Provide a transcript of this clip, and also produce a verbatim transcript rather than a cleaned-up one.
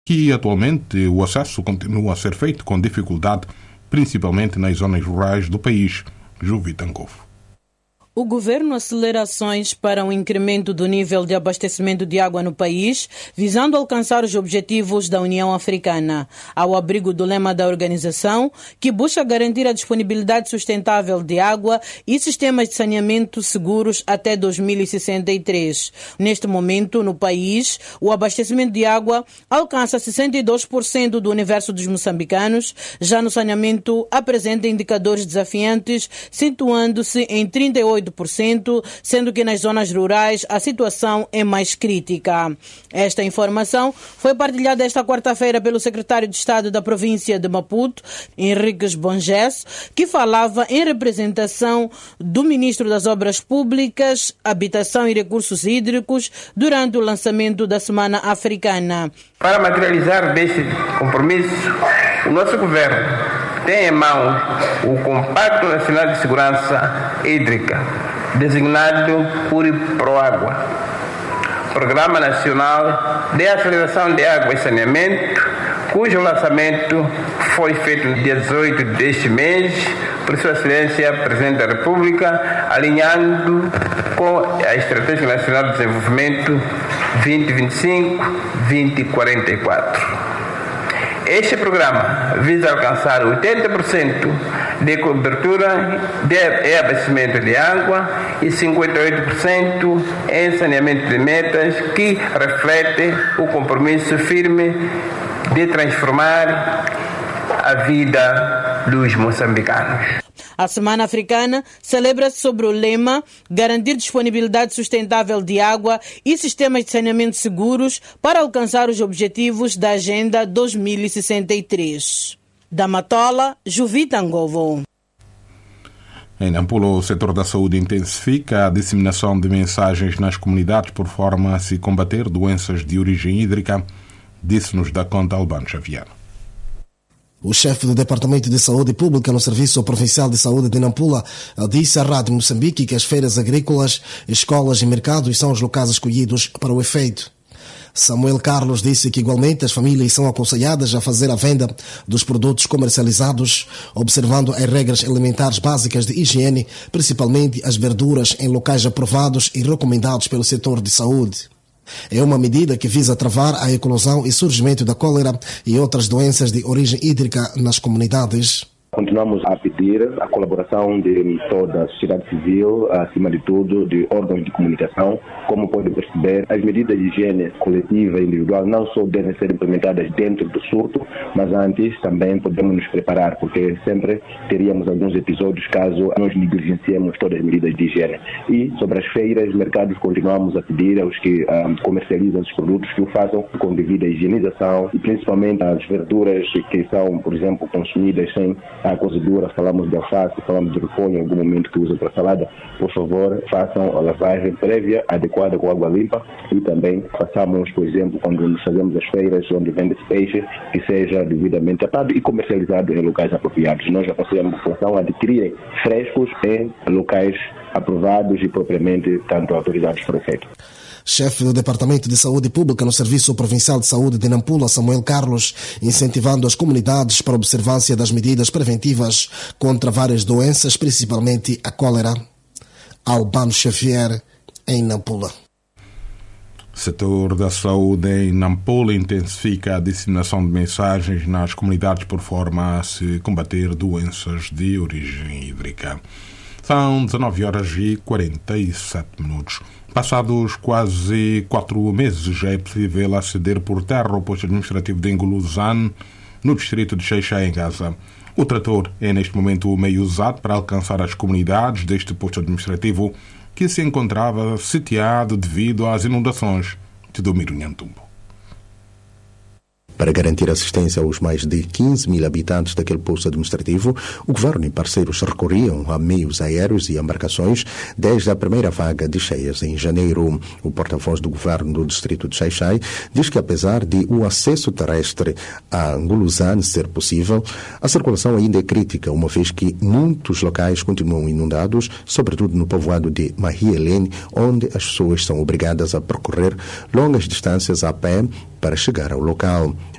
que atualmente o acesso continua a ser feito com dificuldade, principalmente nas zonas rurais do país. Juvita Ngovo. O governo acelera ações para um incremento do nível de abastecimento de água no país, visando alcançar os objetivos da União Africana, ao abrigo do lema da organização, que busca garantir a disponibilidade sustentável de água e sistemas de saneamento seguros até dois mil e sessenta e três. Neste momento, no país, o abastecimento de água alcança sessenta e dois por cento do universo dos moçambicanos, já no saneamento apresenta indicadores desafiantes, situando-se em trinta e oito por cento, sendo que nas zonas rurais a situação é mais crítica. Esta informação foi partilhada esta quarta-feira pelo secretário de Estado da província de Maputo, Henriques Bonges, que falava em representação do ministro das Obras Públicas, Habitação e Recursos Hídricos durante o lançamento da Semana Africana. Para materializar deste compromisso, o nosso governo tem em mãos o Compacto Nacional de Segurança Hídrica, designado por Proágua, Programa Nacional de Aceleração de Água e Saneamento, cujo lançamento foi feito no dia dezoito deste mês por Sua Excelência Presidente da República, alinhando com a Estratégia Nacional de Desenvolvimento vinte e vinte e cinco a vinte e quarenta e quatro. Este programa visa alcançar oitenta por cento de cobertura de abastecimento de água e cinquenta e oito por cento em saneamento de metas, que reflete o compromisso firme de transformar a vida dos moçambicanos. A Semana Africana celebra-se sobre o lema garantir disponibilidade sustentável de água e sistemas de saneamento seguros para alcançar os objetivos da Agenda dois mil e sessenta e três. Da Matola, Juvita Ngovo. Em Nampula, o setor da saúde intensifica a disseminação de mensagens nas comunidades por forma a se combater doenças de origem hídrica, disse-nos da conta Albano Xavier. O chefe do Departamento de Saúde Pública no Serviço Provincial de Saúde de Nampula disse à Rádio Moçambique que as feiras agrícolas, escolas e mercados são os locais escolhidos para o efeito. Samuel Carlos disse que igualmente as famílias são aconselhadas a fazer a venda dos produtos comercializados, observando as regras elementares básicas de higiene, principalmente as verduras em locais aprovados e recomendados pelo setor de saúde. É uma medida que visa travar a eclosão e surgimento da cólera e outras doenças de origem hídrica nas comunidades. Continuamos a pedir a colaboração de toda a sociedade civil, acima de tudo, de órgãos de comunicação. Como pode perceber, as medidas de higiene coletiva e individual não só devem ser implementadas dentro do surto, mas antes também podemos nos preparar, porque sempre teríamos alguns episódios caso nós negligenciemos todas as medidas de higiene. E sobre as feiras, mercados, continuamos a pedir aos que um, comercializam os produtos que o façam com devida higienização, e principalmente as verduras que são, por exemplo, consumidas sem a cozedura, falamos de alface, falamos de repolho em algum momento que usam para salada, por favor, façam a lavagem prévia, adequada com água limpa, e também façamos, por exemplo, quando nos fazemos as feiras onde vende-se peixe, que seja devidamente tratado e comercializado em locais apropriados. Nós aconselhamos a população a adquirirem frescos em locais aprovados e propriamente tanto autorizados para o efeito. Chefe do Departamento de Saúde Pública no Serviço Provincial de Saúde de Nampula, Samuel Carlos, incentivando as comunidades para a observância das medidas preventivas contra várias doenças, principalmente a cólera. Albano Xavier, em Nampula. O setor da saúde em Nampula intensifica a disseminação de mensagens nas comunidades por forma a se combater doenças de origem hídrica. São dezanove horas e quarenta e sete minutos. Passados quase quatro meses, já é possível aceder por terra ao posto administrativo de Nguluzane, no distrito de Xai-Xai, em Gaza. O trator é neste momento o meio usado para alcançar as comunidades deste posto administrativo, que se encontrava sitiado devido às inundações de Domiro Nhantumbo. Para garantir assistência aos mais de quinze mil habitantes daquele posto administrativo, o governo e parceiros recorriam a meios aéreos e embarcações desde a primeira vaga de cheias em janeiro. O porta-voz do governo do distrito de Xai-Xai diz que, apesar de o acesso terrestre a Nguluzane ser possível, a circulação ainda é crítica, uma vez que muitos locais continuam inundados, sobretudo no povoado de Mahielene, onde as pessoas são obrigadas a percorrer longas distâncias a pé para chegar ao local.